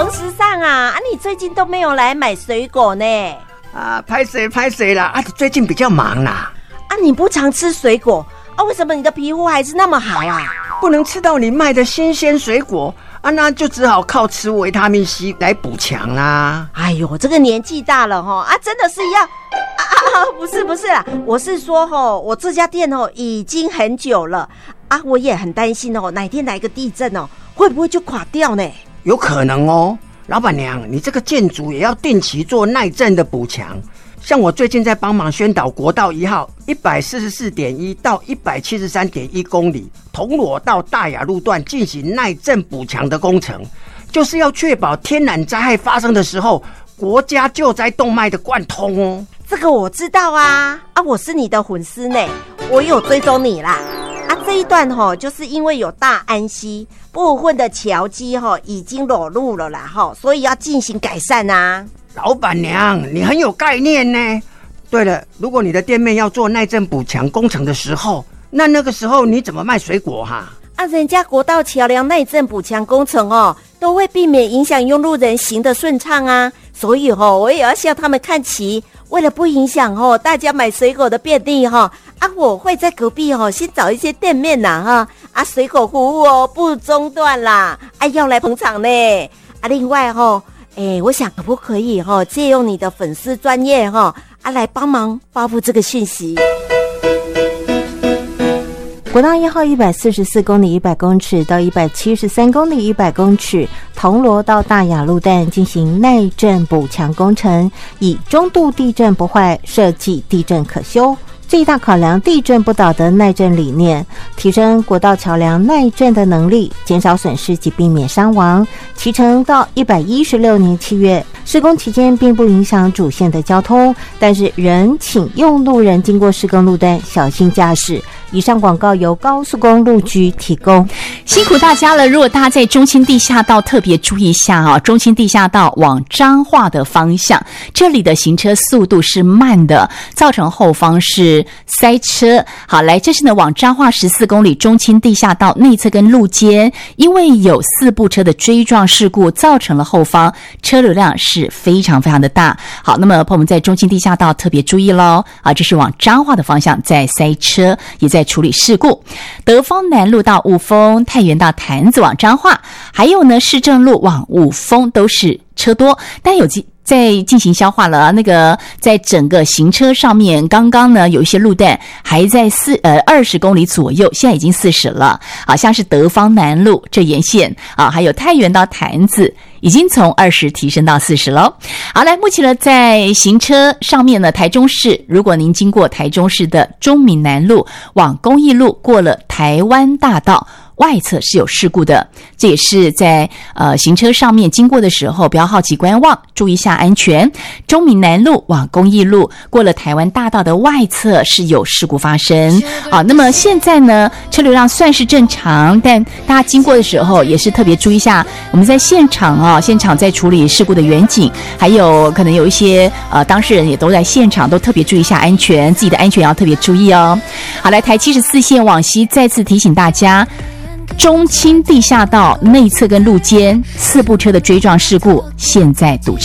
彭时尚啊，你最近都没有来买水果呢？ 拍谁啦？最近比较忙啦。 你不常吃水果为什么你的皮肤还是那么好啊？ 不能吃到你卖的新鲜水果那就只好靠吃维他命 C 来补强啦。 哎呦，这个年纪大了真的是要不是啦，我是说我这家店已经很久了我也很担心哪天来个地震会不会就垮掉呢？ 有可能老板娘，你这个建筑也要定期做耐震的补强。像我最近在帮忙宣导国道1号 144.1 到 173.1 公里铜锣到大雅路段进行耐震补强的工程，就是要确保天然灾害发生的时候国家救灾动脉的贯通这个我知道我是你的粉丝呢，我有追踪你啦这一段就是因为有大安溪部分的桥基已经裸露了啦所以要进行改善老板娘，你很有概念呢。对了，如果你的店面要做耐震补强工程的时候，那个时候你怎么卖水果人家国道桥梁耐震补强工程都会避免影响用路人行的顺畅所以我也要向他们看齐。为了不影响大家买水果的便利我会在隔壁先找一些店面水果服务不中断啦要来捧场呢另外我想可不可以借用你的粉丝专页来帮忙发布这个讯息。 国道1号144公里100公尺到173公里100公尺，铜锣到大雅路段进行耐震补强工程，以中度地震不坏，设计地震可修，最大考量地震不倒的耐震理念，提升国道桥梁耐震的能力，减少损失及避免伤亡。期程到116年7月，施工期间并不影响主线的交通，但是仍请用路人经过施工路段小心驾驶。以上广告由高速公路局提供。 辛苦大家了，如果大家在中清地下道特别注意一下中清地下道往彰化的方向，这里的行车速度是慢的，造成后方是塞车。好，来，这是呢往彰化14公里中清地下道内侧跟路肩，因为有4部车的追撞事故，造成了后方车流量是非常非常的大。好，那么朋友们在中清地下道特别注意咯这是往彰化的方向在塞车，也在处理事故。德芳南路到雾峰，太原到潭子往彰化，还有呢市政路往雾峰都是车多，但有在进行消化了那个在整个行车上面，刚刚呢有一些路段还在20公里左右，现在已经40了像是德芳南路这沿线还有太原到潭子已经从20提升到40了。好，来，目前呢在行车上面呢，台中市，如果您经过台中市的中闽南路往公益路，过了台湾大道外侧是有事故的，这也是在行车上面经过的时候不要好奇观望，注意一下安全。中闽南路往公益路过了台湾大道的外侧是有事故发生那么现在呢车流量算是正常，但大家经过的时候也是特别注意一下，我们在现场现场在处理事故的远景，还有可能有一些当事人也都在现场，都特别注意一下安全，自己的安全要特别注意哦。好，来，台74线往西再次提醒大家，中清地下道内侧跟路肩4部车的追撞事故现在堵车。